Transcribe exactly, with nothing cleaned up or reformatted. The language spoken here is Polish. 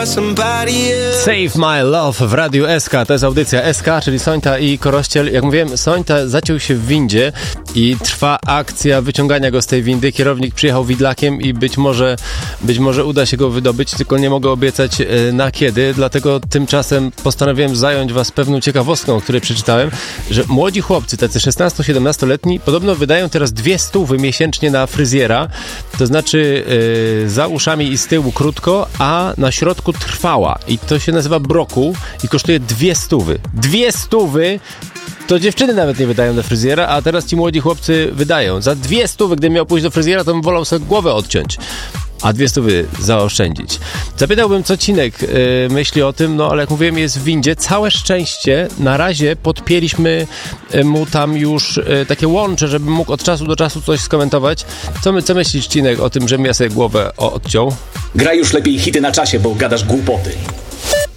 Save My Love w Radiu S K. To jest audycja S K, czyli Sońta i Korościel. Jak mówiłem, Sońta zaciął się w windzie i trwa akcja wyciągania go z tej windy. Kierownik przyjechał widlakiem i być może, być może uda się go wydobyć, tylko nie mogę obiecać na kiedy. Dlatego tymczasem postanowiłem zająć was pewną ciekawostką, o której przeczytałem, że młodzi chłopcy, tacy szesnasto-siedemnastoletni, podobno wydają teraz dwie stówy miesięcznie na fryzjera. To znaczy yy, za uszami i z tyłu krótko, a na środku trwała. I to się nazywa broku i kosztuje dwie stówy. Dwie stówy! To dziewczyny nawet nie wydają na fryzjera, a teraz ci młodzi chłopcy wydają. Za dwie stówy, gdybym miał pójść do fryzjera, to bym wolał sobie głowę odciąć, a dwie stówy zaoszczędzić. Zapytałbym, co Cinek yy, myśli o tym, no ale jak mówiłem, jest w windzie. Całe szczęście, na razie podpięliśmy yy, mu tam już yy, takie łącze, żeby mógł od czasu do czasu coś skomentować. Co, my, co myślisz, Cinek, o tym, żebym ja sobie głowę odciął? Graj już lepiej hity na czasie, bo gadasz głupoty.